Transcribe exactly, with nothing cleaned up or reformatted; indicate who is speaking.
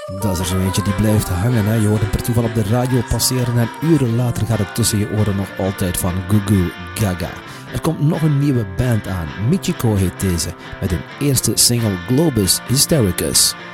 Speaker 1: Dat is er zo eentje die blijft hangen. Hè? Je hoort hem per toeval op de radio passeren en uren later gaat het tussen je oren nog altijd van Goo Goo Gaga. Er komt nog een nieuwe band aan. Michiko heet deze, met hun eerste single Globus Hystericus.